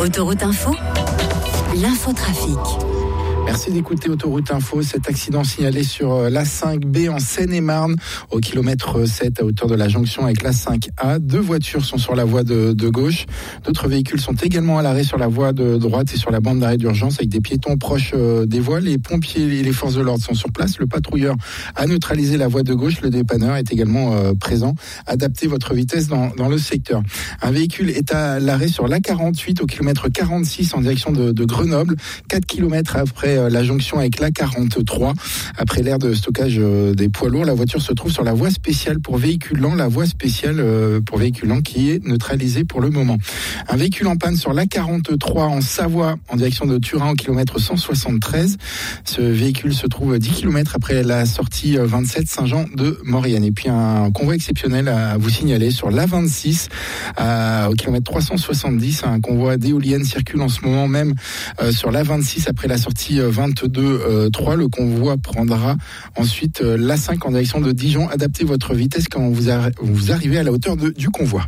Autoroute Info, l'infotrafic. Merci d'écouter Autoroute Info. Cet accident signalé sur l'A5B en Seine-et-Marne, au kilomètre 7 à hauteur de la jonction avec l'A5A. 2 voitures sont sur la voie de gauche. D'autres véhicules sont également à l'arrêt sur la voie de droite et sur la bande d'arrêt d'urgence avec des piétons proches des voies. Les pompiers et les forces de l'ordre sont sur place. Le patrouilleur a neutralisé la voie de gauche. Le dépanneur est également présent. Adaptez votre vitesse dans le secteur. Un véhicule est à l'arrêt sur l'A48 au kilomètre 46 en direction de Grenoble. 4 kilomètres après la jonction avec l'A43. Après l'aire de stockage des poids lourds, la voiture se trouve sur la voie spéciale pour véhicules lents, la voie spéciale pour véhicules lents qui est neutralisée pour le moment. Un véhicule en panne sur l'A43 en Savoie en direction de Turin au kilomètre 173. Ce véhicule se trouve 10 km après la sortie 27 Saint-Jean de Maurienne. Et puis un convoi exceptionnel à vous signaler sur l'A26 au kilomètre 370. Un convoi d'éoliennes circule en ce moment même sur l'A26 après la sortie 22-3. Le convoi prendra ensuite l'A5 en direction de Dijon. Adaptez votre vitesse quand vous arrivez à la hauteur du convoi.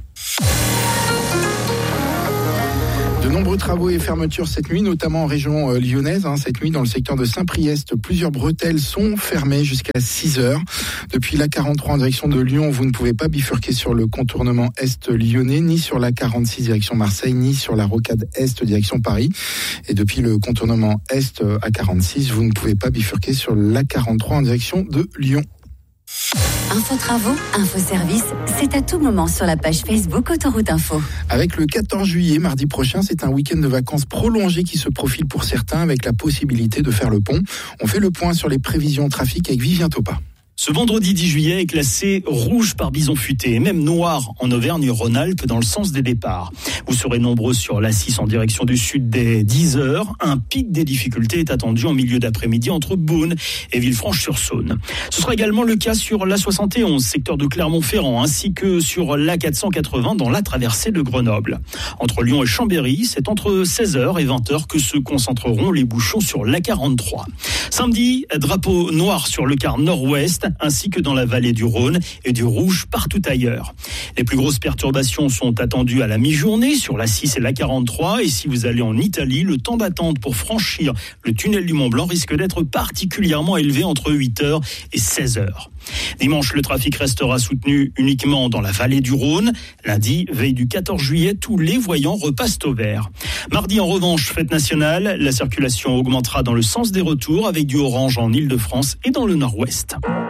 De nombreux travaux et fermetures cette nuit, notamment en région lyonnaise. Cette nuit, dans le secteur de Saint-Priest, plusieurs bretelles sont fermées jusqu'à 6h. Depuis l'A43 en direction de Lyon, vous ne pouvez pas bifurquer sur le contournement est lyonnais, ni sur l'A46 direction Marseille, ni sur la rocade est direction Paris. Et depuis le contournement est A46, vous ne pouvez pas bifurquer sur l'A43 en direction de Lyon. Info Travaux, Info Service, c'est à tout moment sur la page Facebook Autoroute Info. Avec le 14 juillet, mardi prochain, c'est un week-end de vacances prolongé qui se profile pour certains avec la possibilité de faire le pont. On fait le point sur les prévisions trafic avec Vivien Topa. Ce vendredi 10 juillet est classé rouge par bison futé et même noir en Auvergne-Rhône-Alpes dans le sens des départs. Vous serez nombreux sur l'A6 en direction du sud dès 10h. Un pic des difficultés est attendu en milieu d'après-midi entre Beaune et Villefranche-sur-Saône. Ce sera également le cas sur l'A71, secteur de Clermont-Ferrand, ainsi que sur l'A480 dans la traversée de Grenoble. Entre Lyon et Chambéry, c'est entre 16h et 20h que se concentreront les bouchons sur l'A43. Samedi, drapeau noir sur le quart nord-ouest, ainsi que dans la vallée du Rhône et du rouge partout ailleurs. Les plus grosses perturbations sont attendues à la mi-journée sur l'A6 et l'A43. Et si vous allez en Italie, le temps d'attente pour franchir le tunnel du Mont-Blanc risque d'être particulièrement élevé entre 8h et 16h. Dimanche, le trafic restera soutenu uniquement dans la vallée du Rhône. Lundi, veille du 14 juillet, tous les voyants repassent au vert. Mardi, en revanche, fête nationale, la circulation augmentera dans le sens des retours avec du orange en Île-de-France et dans le nord-ouest.